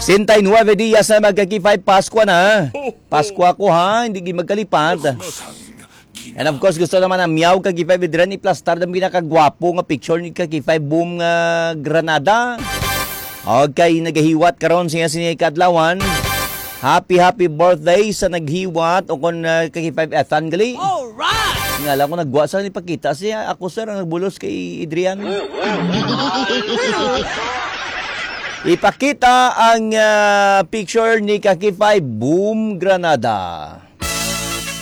69 días na magkakipay Pasko na. Pasko ako ha, hindi magkalipat. And of course, gusto naman ang Miyaw Kagipay Vidran iplastar ng pinakagwapo nga picture ni Kagipay Boom Granada. Okay, naghihiwat karon siya Kadlawan. Happy birthday sa naghiwat o kon Kagipay Ethan gali. Alright! Ngala ko nagwa sa ni pakita siya. Ako sir ang nagbulos kay Adrian. Ipakita ang picture ni Kagipay Boom Granada.